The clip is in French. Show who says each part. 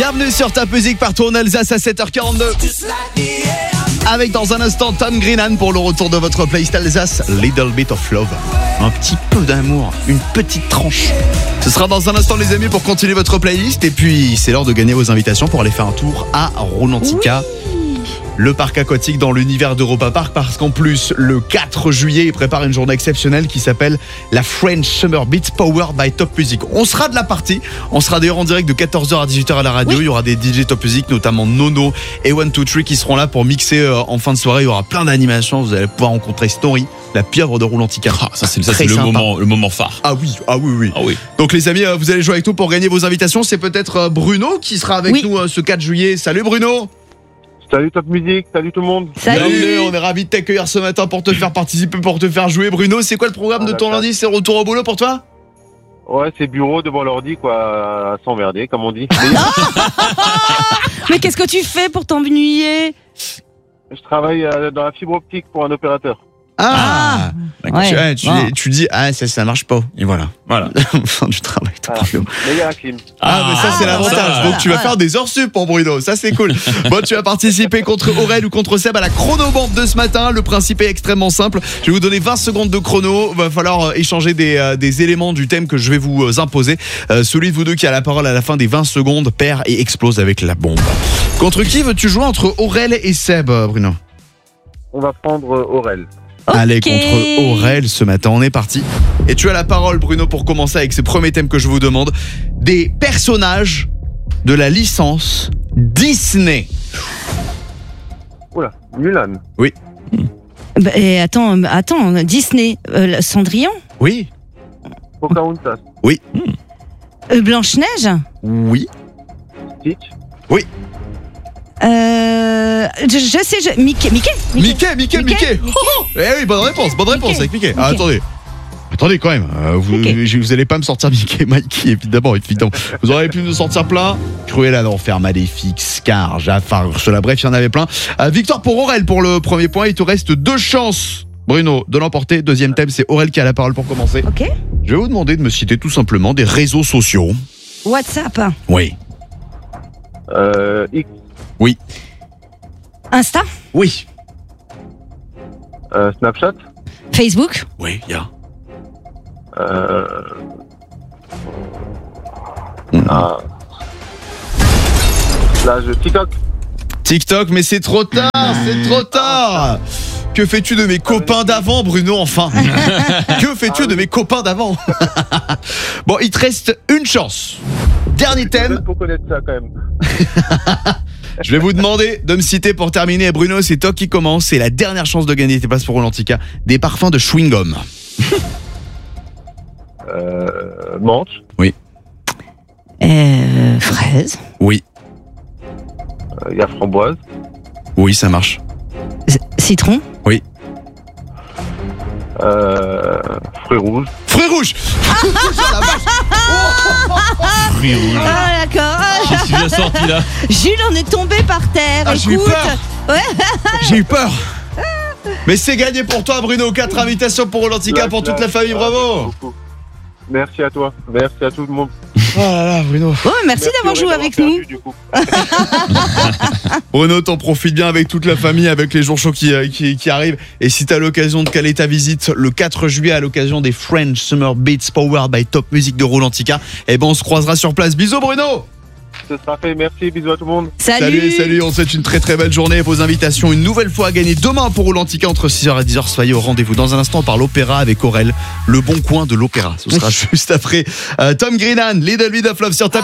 Speaker 1: Bienvenue sur Top Music partout en Alsace à 7h42. Avec dans un instant Tom Greenan pour le retour de votre playlist Alsace, Little Bit of Love. Un petit peu d'amour, une petite tranche. Ce sera dans un instant les amis pour continuer votre playlist. Et puis c'est l'heure de gagner vos invitations pour aller faire un tour à Rolantica. Le parc aquatique dans l'univers d'Europa Park, parce qu'en plus le 4 juillet il prépare une journée exceptionnelle qui s'appelle la French Summer Beats Powered by Top Music. On sera de la partie, on sera d'ailleurs en direct de 14h à 18h à la radio. Il y aura des DJ Top Music, notamment Nono et 123 qui seront là pour mixer en fin de soirée. Il y aura plein d'animations, vous allez pouvoir rencontrer Story, la pieuvre de Rolantica.
Speaker 2: Ça c'est le moment phare.
Speaker 1: Ah oui. Donc les amis, vous allez jouer avec nous pour gagner vos invitations. C'est peut-être Bruno qui sera avec nous ce 4 juillet. Salut Bruno.
Speaker 3: Salut Top Music, salut tout le monde.
Speaker 1: Salut, on est ravis de t'accueillir ce matin pour te faire participer, pour te faire jouer. Bruno, c'est quoi le programme de ton lundi? C'est retour au boulot pour toi?
Speaker 3: Ouais, c'est bureau devant l'ordi, quoi, à s'emmerder, comme on dit.
Speaker 4: Mais qu'est-ce que tu fais pour t'ennuyer?
Speaker 3: Je travaille dans la fibre optique pour un opérateur.
Speaker 1: Tu dis ça marche pas. Et voilà. Fin du travail.
Speaker 3: Mais il y a la clim.
Speaker 1: Mais ça c'est l'avantage. Donc tu vas faire des heures sup pour Bruno. Ça c'est cool. Bon, tu vas participer contre Aurel ou contre Seb à la chronobande de ce matin. Le principe est extrêmement simple. Je vais vous donner 20 secondes de chrono. Va falloir échanger des éléments du thème que je vais vous imposer. Celui de vous deux qui a la parole à la fin des 20 secondes perd et explose avec la bombe. Contre qui veux-tu jouer entre Aurel et Seb, Bruno?
Speaker 3: On va prendre Aurel.
Speaker 1: Allez, contre Aurel ce matin, on est parti. Et tu as la parole Bruno pour commencer avec ce premier thème que je vous demande. Des personnages de la licence Disney.
Speaker 3: Oula, Mulan.
Speaker 1: Oui.
Speaker 4: Attends, Disney, Cendrillon?
Speaker 1: Oui.
Speaker 3: Pocahontas.
Speaker 1: Oui.
Speaker 4: Blanche-Neige?
Speaker 1: Oui.
Speaker 3: Stitch.
Speaker 1: Oui.
Speaker 4: Je sais, Mickey.
Speaker 1: Eh oui, bonne réponse avec Mickey. Ah, attendez quand même, vous allez pas me sortir Mickey, Mikey, évidemment. Vous auriez pu nous sortir plein. Cruella d'enfer, Maléfique, Scar, Jafar, Ursula, bref, il y en avait plein. Victoire pour Aurel pour le premier point. Il te reste 2 chances, Bruno, de l'emporter. Deuxième thème, c'est Aurel qui a la parole pour commencer.
Speaker 4: Ok.
Speaker 1: Je vais vous demander de me citer tout simplement des réseaux sociaux.
Speaker 4: WhatsApp.
Speaker 1: Oui.
Speaker 3: X.
Speaker 1: Oui.
Speaker 4: Insta.
Speaker 1: Oui.
Speaker 3: Snapchat.
Speaker 4: Facebook.
Speaker 1: Oui, il y a. TikTok, mais c'est trop tard, Que fais-tu de mes copains d'avant, Bruno, enfin? Que fais-tu de mes copains d'avant? Bon, il te reste une chance. Dernier thème.
Speaker 3: Pour connaître ça, quand même.
Speaker 1: Je vais vous demander de me citer pour terminer. Bruno, c'est toi qui commence. C'est la dernière chance de gagner tes places pour Rolantica. Des parfums de chewing-gum.
Speaker 3: Menthe.
Speaker 1: Oui.
Speaker 4: Fraise.
Speaker 1: Oui.
Speaker 3: Il y a framboise.
Speaker 1: Oui, ça marche.
Speaker 4: Citron.
Speaker 1: Oui.
Speaker 3: Fruits rouges.
Speaker 1: Fruits rouges.
Speaker 2: Fruits rouges.
Speaker 4: Ah d'accord.
Speaker 2: Qu'est-ce qu'il a sorti là?
Speaker 4: Jules en est tombé par terre.
Speaker 1: J'ai eu peur.
Speaker 4: Ouais.
Speaker 1: J'ai eu peur. Mais c'est gagné pour toi, Bruno. 4 invitations pour Rolantica pour toute la famille. Bravo.
Speaker 3: Merci à toi. Merci à tout le monde.
Speaker 1: Oh là là, Bruno.
Speaker 4: Oh, merci d'avoir joué avec nous.
Speaker 1: Bruno, t'en profites bien avec toute la famille, avec les jours chauds qui arrivent. Et si t'as l'occasion de caler ta visite le 4 juillet à l'occasion des French Summer Beats Powered by Top Music de Rolantica, on se croisera sur place. Bisous Bruno.
Speaker 3: Ce sera fait, merci, bisous à tout le monde.
Speaker 4: Salut,
Speaker 1: on te souhaite une très très belle journée. Vos invitations une nouvelle fois à gagner demain pour Rolantica entre 6h et 10h. Soyez au rendez-vous. Dans un instant, on parle opéra avec Aurel, le bon coin de l'opéra. Ce sera juste après Tom Greenan, Little Bit of Love sur Top.